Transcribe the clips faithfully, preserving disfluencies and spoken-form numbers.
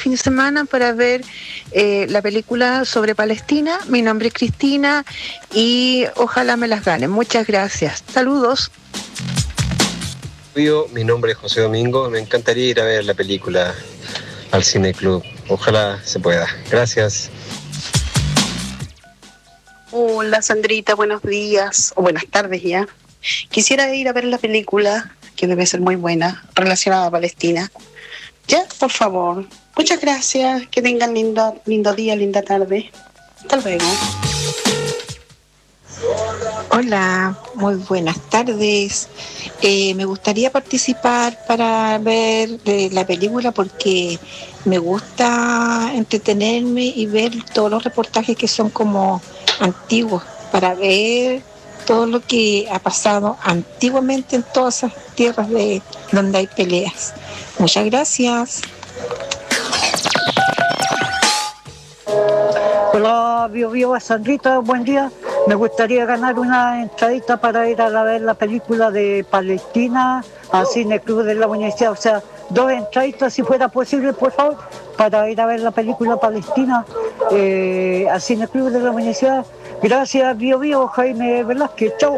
fin de semana para ver eh, la película sobre Palestina. Mi nombre es Cristina y ojalá me las ganen. Muchas gracias. Saludos. Mi nombre es José Domingo. Me encantaría ir a ver la película al Cine Club. Ojalá se pueda. Gracias. Hola Sandrita, buenos días o buenas tardes ya. Quisiera ir a ver la película, que debe ser muy buena, relacionada a Palestina. Ya, por favor. Muchas gracias. Que tengan lindo, lindo día, linda tarde. Hasta luego. Hola, muy buenas tardes. Eh, me gustaría participar para ver eh, la película porque me gusta entretenerme y ver todos los reportajes que son como antiguos, para ver todo lo que ha pasado antiguamente en todas esas tierras de donde hay peleas. Muchas gracias. Hola, Bio Bio, Sandrita, buen día. Me gustaría ganar una entradita para ir a la, ver la película de Palestina al Cine Club de la Universidad. O sea, dos entraditas si fuera posible, por favor, para ir a ver la película Palestina eh, al Cine Club de la Universidad. Gracias, Bio Bio, Jaime Velázquez. Chao.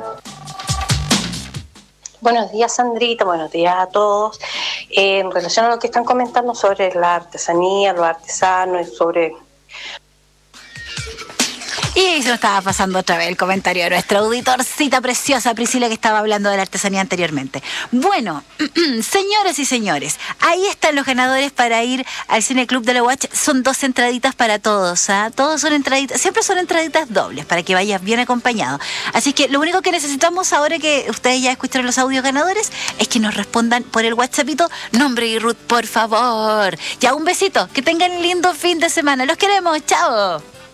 Buenos días, Sandrita, buenos días a todos. Eh, en relación a lo que están comentando sobre la artesanía, los artesanos y sobre... Y se nos estaba pasando otra vez el comentario de nuestra auditorcita preciosa Priscila, que estaba hablando de la artesanía anteriormente. Bueno, señoras y señores, ahí están los ganadores para ir al Cine Club de la U A Ch. Son dos entraditas para todos, ¿ah? Todos son entraditas, siempre son entraditas dobles para que vayas bien acompañado. Así que lo único que necesitamos ahora que ustedes ya escucharon los audios ganadores es que nos respondan por el WhatsAppito, nombre y root, por favor. Ya, un besito, que tengan lindo fin de semana. Los queremos, chao.